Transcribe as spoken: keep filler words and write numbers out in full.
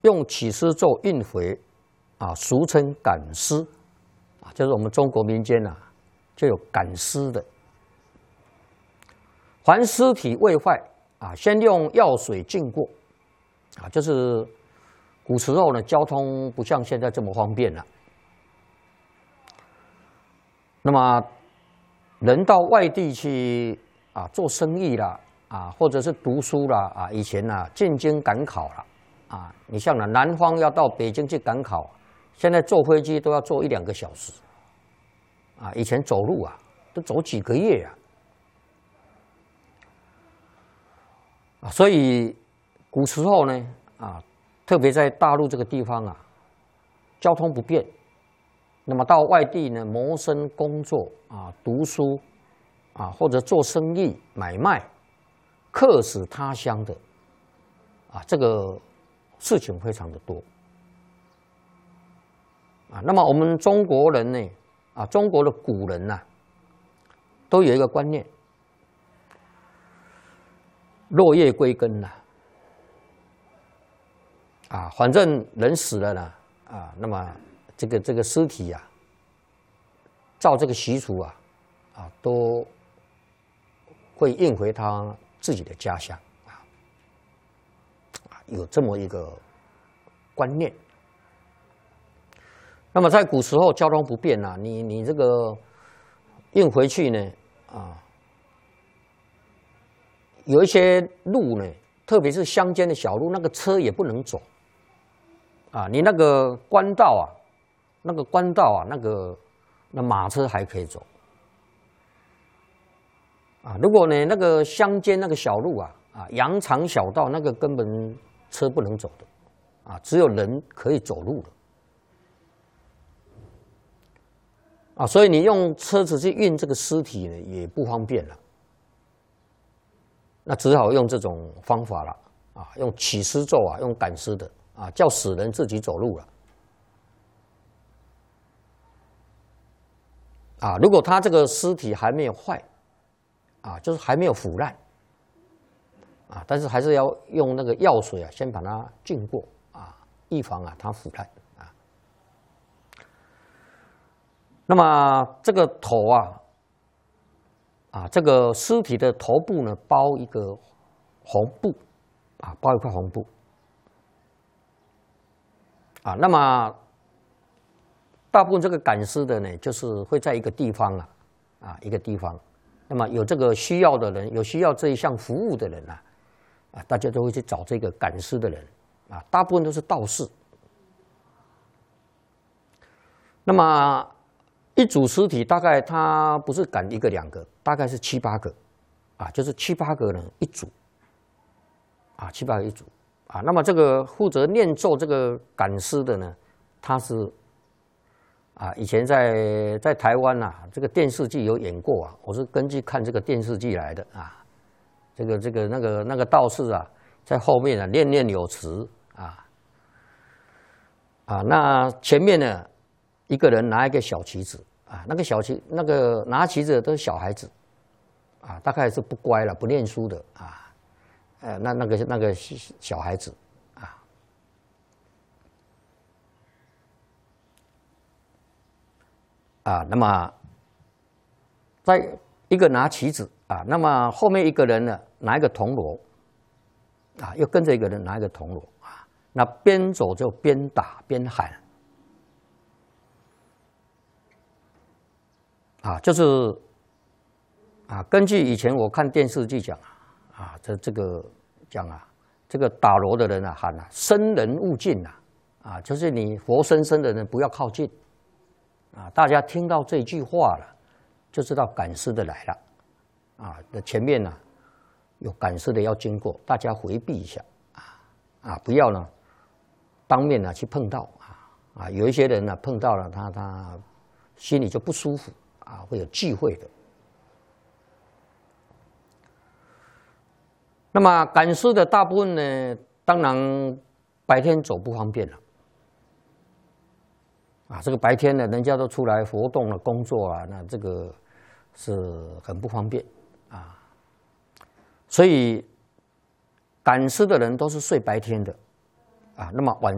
用起司咒运回啊，俗称赶尸啊，就是我们中国民间啊就有赶尸的。凡尸体未坏啊，先用药水浸过啊，就是古时候呢，交通不像现在这么方便了。那么人到外地去啊做生意啦啊，或者是读书啦啊，以前啊进京赶考啦啊，你像呢南方要到北京去赶考，现在坐飞机都要坐一两个小时啊，以前走路啊都走几个月啊。啊，所以古时候呢，啊，特别在大陆这个地方啊，交通不便，那么到外地呢谋生工作啊、读书啊，或者做生意买卖、客死他乡的啊，这个事情非常的多啊。那么我们中国人呢，啊，中国的古人呐、啊，都有一个观念。落叶归根呐，啊，反正人死了呢，啊，那么这个这个尸体啊，照这个习俗啊，啊，都会运回他自己的家乡啊，有这么一个观念。那么在古时候交通不便啊，你你这个运回去呢，啊。有一些路呢，特别是乡间的小路，那个车也不能走啊。你那个官道啊，那个官道啊，那个那马车还可以走啊。如果呢，那个乡间那个小路啊，啊，羊肠小道，那个根本车不能走的啊，只有人可以走路了啊。所以你用车子去运这个尸体呢，也不方便了。那只好用这种方法了啊，用起尸咒啊，用赶尸的啊，叫死人自己走路了啊。如果他这个尸体还没有坏啊，就是还没有腐烂啊，但是还是要用那个药水啊，先把它浸过啊，预防啊它腐烂啊。那么这个头啊。啊，这个尸体的头部呢，包一个红布，啊，包一块红布，啊，那么大部分这个赶尸的呢，就是会在一个地方啊，啊，一个地方，那么有这个需要的人，有需要这一项服务的人啊，啊，大家都会去找这个赶尸的人，啊，大部分都是道士。那么一组尸体大概他不是赶一个两个，大概是七八个，啊，就是七八个人一组，啊，七八个一组，啊，那么这个负责念咒这个赶尸的呢，他是，啊，以前在在台湾呐、啊，这个电视剧有演过啊，我是根据看这个电视剧来的啊，这个这个那个那个道士啊，在后面啊念念有词啊，啊，那前面呢？一个人拿一个小旗子啊，那个小旗那个拿旗子的都是小孩子啊，大概是不乖了、不念书的啊，呃，那那个那个小孩子啊，啊，那么在一个拿旗子啊，那么后面一个人呢拿一个铜锣啊，又跟着一个人拿一个铜锣啊，那边走就边打边喊。啊，就是啊，根据以前我看电视剧讲啊，啊，这这个讲啊，这个打锣的人啊喊啊，生人勿近呐，啊，就是你活生生的人不要靠近，啊，大家听到这句话了，就知道赶尸的来了，啊，那前面呢有赶尸的要经过，大家回避一下，啊啊，不要呢当面呢去碰到啊啊，有一些人呢碰到了他他心里就不舒服。啊，会有忌讳的。那么赶尸的大部分呢，当然白天走不方便了。啊，这个白天呢，人家都出来活动了、工作啊，那这个是很不方便啊。所以赶尸的人都是睡白天的啊，那么晚